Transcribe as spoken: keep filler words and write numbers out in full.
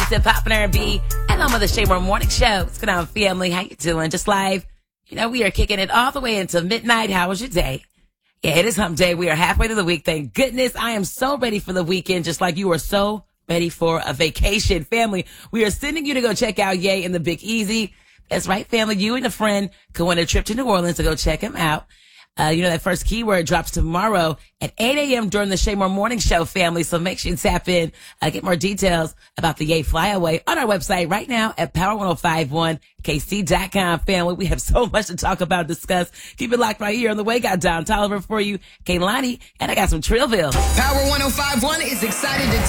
It's hip hop and R and B, and I'm on the Shaymore Morning Show. What's going on, family? How you doing? Just live. You know, we are kicking it all the way into midnight. How was your day? Yeah, it is hump day. We are halfway to the week. Thank goodness. I am so ready for the weekend, just like you are so ready for a vacation. Family, we are sending you to go check out Ye and the Big Easy. That's right, family. You and a friend could win a trip to New Orleans to go check him out. Uh, you know, that first keyword drops tomorrow at eight a.m. during the Shaymore Morning Show, family. So make sure you tap in, uh, get more details about the Ye Flyaway on our website right now at power ten fifty-one k c dot com, family. We have so much to talk about, discuss. Keep it locked right here on the way. Got Don Tolliver for you, Kaylani, and I got some Trillville. Power ten fifty-one is excited to